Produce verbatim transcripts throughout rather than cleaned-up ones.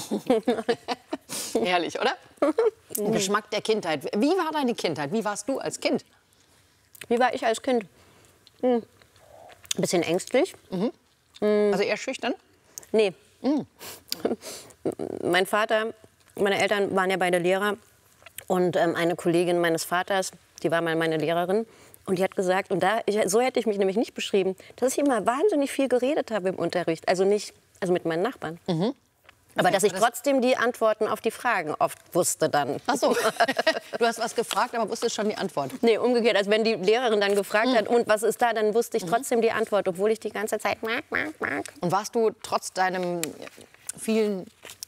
Herrlich, oder? Geschmack der Kindheit. Wie war deine Kindheit? Wie warst du als Kind? Wie war ich als Kind? Hm. Ein bisschen ängstlich. Mhm. Mhm. Also eher schüchtern? Nee. Mhm. Mein Vater, meine Eltern waren ja beide Lehrer. Und ähm, eine Kollegin meines Vaters, die war mal meine Lehrerin. Und die hat gesagt, und da, ich, so hätte ich mich nämlich nicht beschrieben, dass ich immer wahnsinnig viel geredet habe im Unterricht. Also nicht, also mit meinen Nachbarn. Mhm. Aber okay, dass ich trotzdem die Antworten auf die Fragen oft wusste dann. Ach so, du hast was gefragt, aber wusstest schon die Antwort. Nee, umgekehrt. Also wenn die Lehrerin dann gefragt mhm. hat, und was ist da, dann wusste ich trotzdem die Antwort, obwohl ich die ganze Zeit mag, mag, mag. Und warst du trotz deinem vielen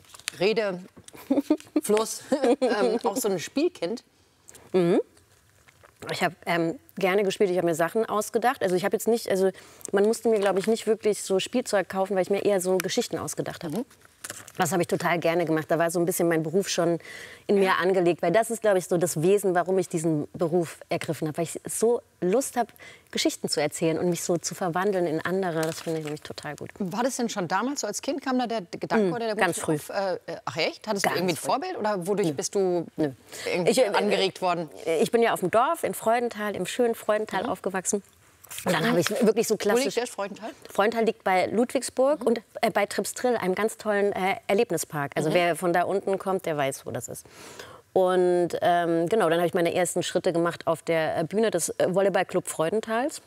Redefluss ähm, auch so ein Spielkind? Mhm. Ich habe ähm, gerne gespielt, ich habe mir Sachen ausgedacht. Also ich habe jetzt nicht, also man musste mir, glaube ich, nicht wirklich so Spielzeug kaufen, weil ich mir eher so Geschichten ausgedacht habe. Mhm. Das habe ich total gerne gemacht. Da war so ein bisschen mein Beruf schon in mir angelegt. Weil das ist, glaube ich, so das Wesen, warum ich diesen Beruf ergriffen habe. Weil ich so Lust habe, Geschichten zu erzählen und mich so zu verwandeln in andere. Das finde ich nämlich total gut. War das denn schon damals so als Kind? Kam da der Gedanke mhm, oder der Ganz früh. Auf, äh, ach echt? Hattest Ganz du irgendwie ein früh. Vorbild? Oder wodurch Nö. bist du Nö. irgendwie ich, äh, angeregt worden? Ich bin ja auf dem Dorf in Freudenthal, im schönen Freudenthal mhm. aufgewachsen. Und dann habe ich wirklich so klassisch... Wo liegt der Freudenthal? Freudenthal liegt bei Ludwigsburg mhm. und äh, bei Tripstrill, einem ganz tollen äh, Erlebnispark. Also mhm. wer von da unten kommt, der weiß, wo das ist. Und ähm, genau, dann habe ich meine ersten Schritte gemacht auf der Bühne des äh, Volleyballclub Freudenthals.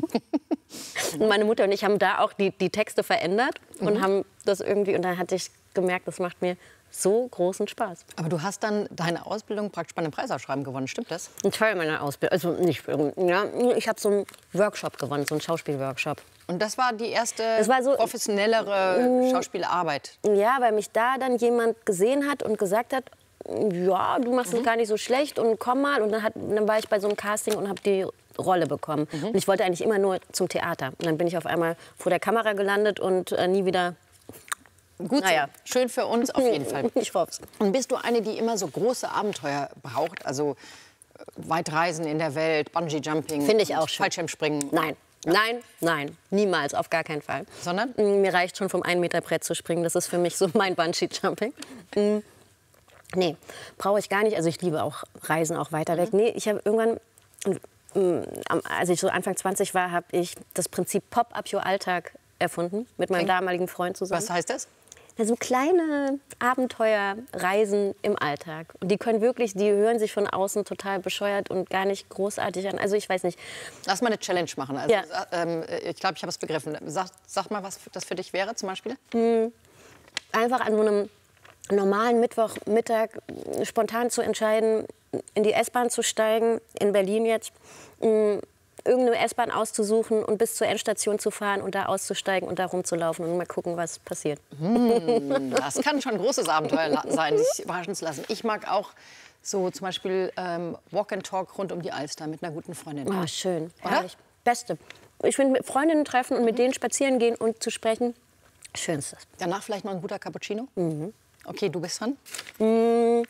Und meine Mutter und ich haben da auch die, die Texte verändert und mhm. haben das irgendwie... Und dann hatte ich gemerkt, das macht mir so großen Spaß. Aber du hast dann deine Ausbildung praktisch bei einem Preisausschreiben gewonnen, stimmt das? Ein Teil meiner Ausbildung, also nicht, ja, ich habe so einen Workshop gewonnen, so einen Schauspielworkshop. Und das war die erste das war so, professionellere Schauspielarbeit? Ja, weil mich da dann jemand gesehen hat und gesagt hat, ja, du machst es mhm. gar nicht so schlecht und komm mal. Und dann, hat, dann war ich bei so einem Casting und habe die Rolle bekommen. Mhm. Und ich wollte eigentlich immer nur zum Theater. Und dann bin ich auf einmal vor der Kamera gelandet und äh, nie wieder... Gut, naja. So. Schön für uns auf jeden Fall. Ich hoffe es. Und bist du eine, die immer so große Abenteuer braucht? Also weit reisen in der Welt, Bungee-Jumping, finde ich auch schön. Fallschirmspringen? Nein, ja. nein, nein, niemals, auf gar keinen Fall. Sondern? Mir reicht schon vom ein Meter Brett zu springen. Das ist für mich so mein Bungee-Jumping. Mhm. Nee, brauche ich gar nicht. Also ich liebe auch Reisen, auch weiter weg. Mhm. Nee, ich habe irgendwann... Als ich so Anfang zwanzig war, habe ich das Prinzip Pop-up Your Alltag erfunden mit meinem okay. damaligen Freund zusammen. Was heißt das? Ja, so kleine Abenteuerreisen im Alltag. Und die können wirklich, die hören sich von außen total bescheuert und gar nicht großartig an. Also ich weiß nicht. Lass mal eine Challenge machen. Also, ja. ähm, ich glaube, ich habe es begriffen. Sag, sag mal, was das für dich wäre zum Beispiel. Mhm. Einfach an so einem normalen Mittwochmittag spontan zu entscheiden, in die S-Bahn zu steigen, in Berlin jetzt, mh, irgendeine S-Bahn auszusuchen und bis zur Endstation zu fahren und da auszusteigen und da rumzulaufen und mal gucken, was passiert. Hm, das kann schon ein großes Abenteuer sein, sich überraschen zu lassen. Ich mag auch so zum Beispiel ähm, Walk and Talk rund um die Alster mit einer guten Freundin. Oh, schön, herrlich. Beste. Ich finde, mit Freundinnen treffen und mit denen spazieren gehen und zu sprechen, schönstes. Danach vielleicht noch ein guter Cappuccino? Mhm. Okay, du bist dran. Mhm.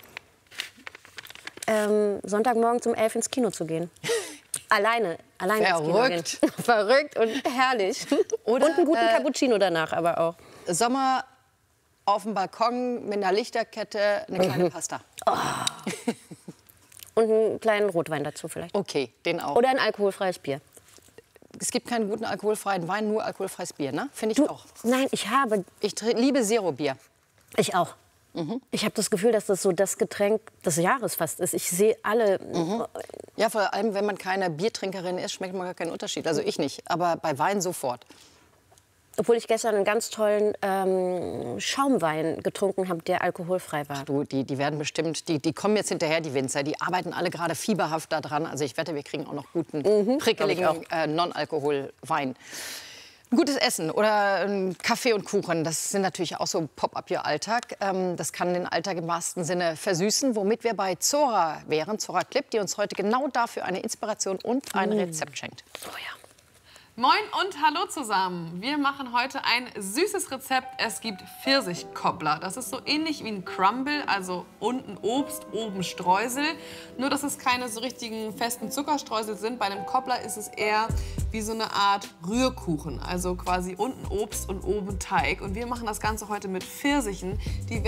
Ähm, Sonntagmorgen um elf ins Kino zu gehen. Alleine, alleine Verrückt. Verrückt und herrlich. Oder, und einen guten äh, Cappuccino danach aber auch. Sommer auf dem Balkon mit einer Lichterkette, eine kleine mhm. Pasta. Oh. Und einen kleinen Rotwein dazu vielleicht. Okay, den auch. Oder ein alkoholfreies Bier. Es gibt keinen guten alkoholfreien Wein, nur alkoholfreies Bier, ne? Finde ich du, auch. Nein, ich habe... Ich liebe Zero-Bier. Ich auch. Mhm. Ich habe das Gefühl, dass das so das Getränk des Jahres fast ist. Ich sehe alle... Mhm. Ja, vor allem, wenn man keine Biertrinkerin ist, schmeckt man gar keinen Unterschied. Also ich nicht, aber bei Wein sofort. Obwohl ich gestern einen ganz tollen ähm, Schaumwein getrunken habe, der alkoholfrei war. Ach du, die, die werden bestimmt, die, die kommen jetzt hinterher, die Winzer. Die arbeiten alle gerade fieberhaft daran. Also ich wette, wir kriegen auch noch guten, mhm, prickeligen äh, Non-Alkohol-Wein. Ein gutes Essen oder ein Kaffee und Kuchen, das sind natürlich auch so Pop-up-Your-Alltag. Ähm, das kann den Alltag im wahrsten Sinne versüßen, womit wir bei Zora wären. Zora Klipp, die uns heute genau dafür eine Inspiration und ein Rezept schenkt. Oh ja. Moin und hallo zusammen. Wir machen heute ein süßes Rezept. Es gibt Pfirsichkobbler. Das ist so ähnlich wie ein Crumble, also unten Obst, oben Streusel. Nur, dass es keine so richtigen festen Zuckerstreusel sind. Bei einem Kobbler ist es eher wie so eine Art Rührkuchen. Also quasi unten Obst und oben Teig. Und wir machen das Ganze heute mit Pfirsichen. Die